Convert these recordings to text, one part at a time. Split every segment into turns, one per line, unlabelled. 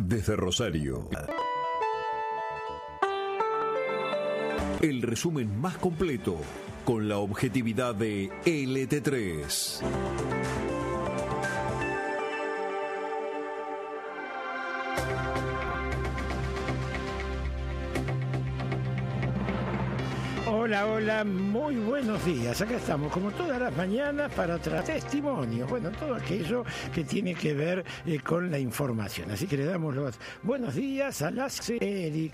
desde Rosario. El resumen más completo, con la objetividad de LT3.
Hola, hola, muy buenos días. Acá estamos, como todas las mañanas, para traer testimonios. Bueno, todo aquello que tiene que ver con la información. Así que le damos los buenos días a Eric,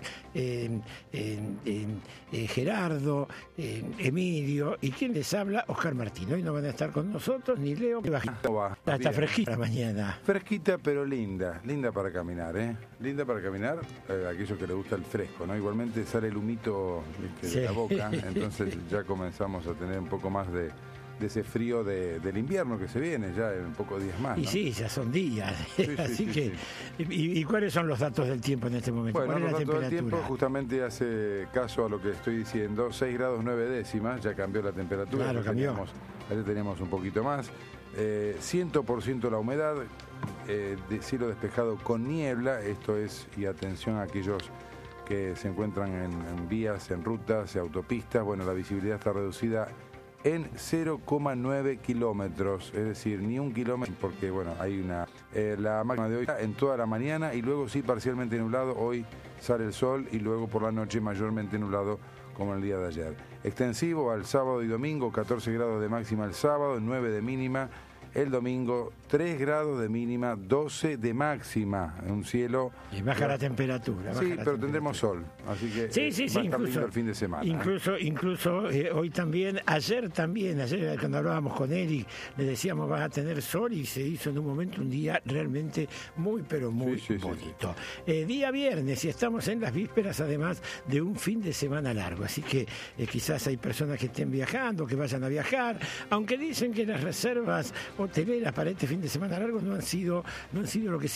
Gerardo, Emilio y quien les habla, Oscar Martín. Hoy no van a estar con nosotros ni Leo, que está fresquita la mañana.
Fresquita pero linda para caminar, ¿eh? Linda para caminar, aquello que le gusta el fresco, ¿no? Igualmente sale el humito de la boca, entonces ya comenzamos a tener un poco más de ese frío del invierno que se viene, ya en pocos días más, ¿no?
Y sí, ya son días, así
sí,
que...
sí.
¿Y cuáles son los datos del tiempo en este momento?
Bueno,
¿Cuál es
los
la
datos del
temperatura?
tiempo justamente hace caso a lo que estoy diciendo, 6 grados 9 décimas, ya cambió la temperatura.
Claro, cambió.
Ayer teníamos un poquito más, 100% la humedad, de cielo despejado con niebla, esto es, y atención a aquellos que se encuentran en vías, en rutas, en autopistas, bueno, la visibilidad está reducida en 0,9 kilómetros, es decir, ni un kilómetro, porque bueno, hay la máxima de hoy en toda la mañana y luego sí parcialmente nublado, hoy sale el sol y luego por la noche mayormente nublado como el día de ayer. Extensivo al sábado y domingo, 14 grados de máxima el sábado, 9 de mínima. El domingo, 3 grados de mínima, 12 de máxima, un cielo...
Y baja la temperatura.
Sí, pero tendremos sol, así que
sí,
va a estar lindo el fin de semana.
Incluso hoy también, ayer cuando hablábamos con Eric, le decíamos vas a tener sol y se hizo en un momento un día realmente muy, pero muy bonito. Sí. Día viernes y estamos en las vísperas además de un fin de semana largo, así que quizás hay personas que estén viajando, que vayan a viajar, aunque dicen que las reservas hoteleras para este fin de semana largo no han sido lo que se